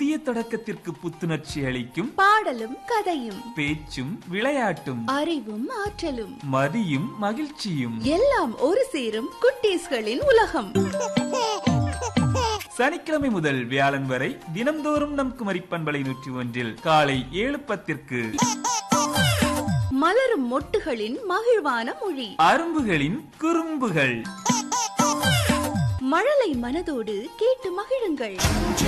புதிய தொடக்கத்திற்கு புத்துணர்ச்சி அளிக்கும் பாடலும் கதையும் பேச்சும் விளையாட்டும் அறிவும் ஆற்றலும் மதியும் மகிழ்ச்சியும் எல்லாம் ஒரு சேரும் குட்டீஸ்களின் உலகம். சனிக்கிழமை முதல் வியாழன் வரை தினம்தோறும் நம் குமரி பண்பலை 101 காலை 7:10 மலரும் மொட்டுகளின் மகிழ்வான மொழி, அரும்புகளின் குறும்புகள். மழலை மனதோடு கேட்டு மகிழுங்கள்.